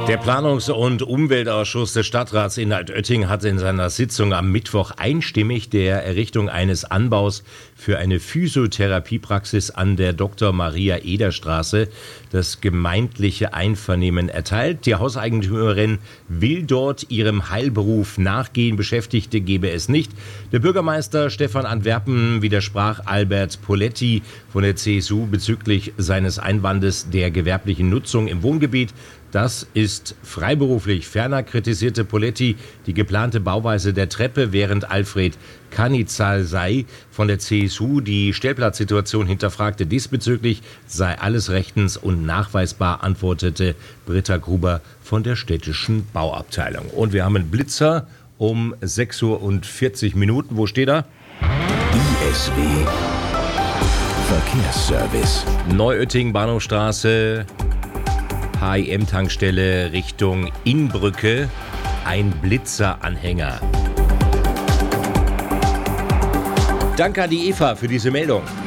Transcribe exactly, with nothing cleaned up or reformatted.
Der Planungs- und Umweltausschuss des Stadtrats in Altötting hat in seiner Sitzung am Mittwoch einstimmig der Errichtung eines Anbaus für eine Physiotherapiepraxis an der Doktor Maria Eder Straße das gemeindliche Einvernehmen erteilt. Die Hauseigentümerin will dort ihrem Heilberuf nachgehen, Beschäftigte gebe es nicht. Der Bürgermeister Stefan Antwerpen widersprach Albert Poletti von der C S U bezüglich seines Einwandes der gewerblichen Nutzung im Wohngebiet. Das ist freiberuflich. Ferner kritisierte Poletti die geplante Bauweise der Treppe, während Alfred Kanizalsei von der C S U die Stellplatzsituation hinterfragte. Diesbezüglich sei alles rechtens und nachweisbar, antwortete Britta Gruber von der städtischen Bauabteilung. Und wir haben einen Blitzer um sechs Uhr und vierzig Minuten. Wo steht er? I S W Verkehrsservice. Neuötting, Bahnhofstraße, H I M-Tankstelle Richtung Innbrücke, ein Blitzeranhänger. Danke an die Eva für diese Meldung.